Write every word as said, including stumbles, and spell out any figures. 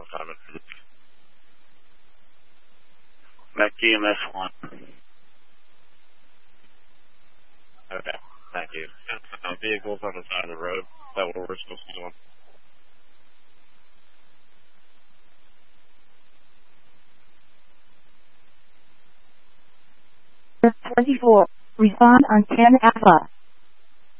assignment for this. Back to E M S one. Okay, thank you. Uh, vehicles on the side of the road, is that what we're supposed to be doing? twenty-four. Respond on ten Alpha.